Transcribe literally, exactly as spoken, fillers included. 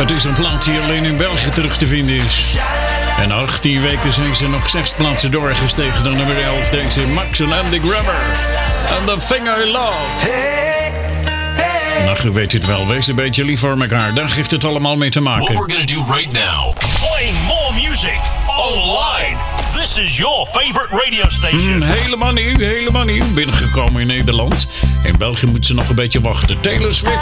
Het is een plaat die alleen in België terug te vinden is. En na achttien weken zijn ze nog zes plaatsen doorgestegen dan nummer elf. Deze Max en Andy Grammer. And the Thing I Love. Nou, u weet het wel. Wees een beetje lief voor elkaar. Daar heeft het allemaal mee te maken. What we're gonna do right now. Playing more music online. This is your favorite radio station. Mm, helemaal nieuw, helemaal nieuw. Binnengekomen in Nederland. In België moet ze nog een beetje wachten. Taylor Swift.